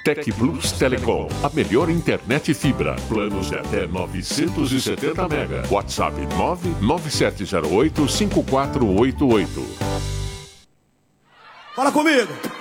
Tec Plus Telecom, a melhor internet fibra. Planos de até 970 mega. WhatsApp 99708-5488. Fala comigo!